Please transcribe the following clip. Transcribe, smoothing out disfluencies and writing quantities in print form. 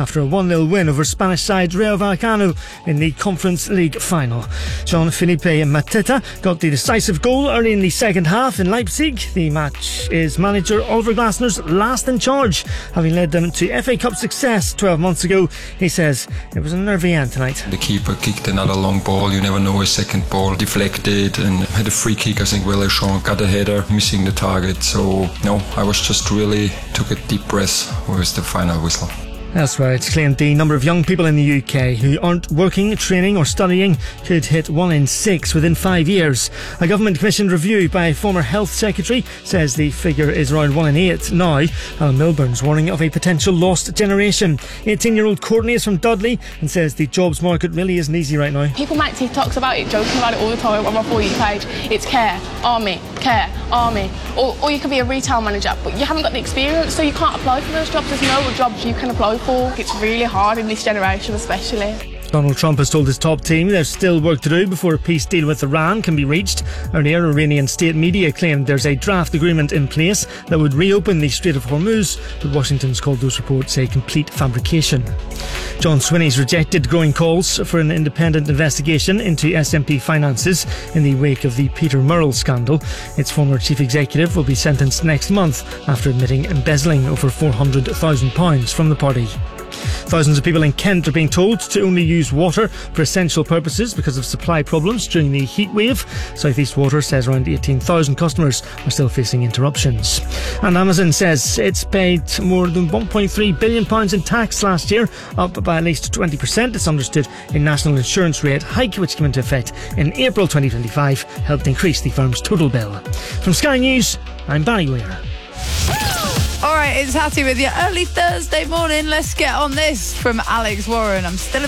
after a 1-0 win over Spanish side Rayo Vallecano in the Conference League final. Jean-Philippe Mateta got the decisive goal early in the second half in Leipzig. The match is manager Oliver Glasner's last in charge, having led them to FA Cup success 12 months ago. He says it was a nervy end tonight. The keeper kicked another long ball. You never know, a second ball deflected, and had a free kick. I think Vallecano got a header, missing the target. So no, I was just really took a deep breath with the final whistle. Elsewhere, it's claimed the number of young people in the UK who aren't working, training or studying could hit 1 in 6 within 5 years. A government-commissioned review by a former health secretary says the figure is around 1 in 8 now. Alan Milburn's warning of a potential lost generation. 18-year-old Courtney is from Dudley and says the jobs market really isn't easy right now. People make TikToks about it, joking about it all the time on my For You page. It's care, army, or you could be a retail manager, but you haven't got the experience, so you can't apply for those jobs. There's no jobs you can apply for. It's really hard in this generation especially. Donald Trump has told his top team there's still work to do before a peace deal with Iran can be reached. Earlier, Iranian state media claimed there's a draft agreement in place that would reopen the Strait of Hormuz, but Washington's called those reports a complete fabrication. John Swinney's rejected growing calls for an independent investigation into SNP finances in the wake of the Peter Murrell scandal. Its former chief executive will be sentenced next month after admitting embezzling over £400,000 from the party. Thousands of people in Kent are being told to only use water for essential purposes because of supply problems during the heat wave. South East Water says around 18,000 customers are still facing interruptions. And Amazon says it's paid more than £1.3 billion in tax last year, up by at least 20%. It's understood a national insurance rate hike, which came into effect in April 2025, helped increase the firm's total bill. From Sky News, I'm Barry Weir. Alright, it's Hattie with you early Thursday morning. Let's get on this from Alex Warren. I'm still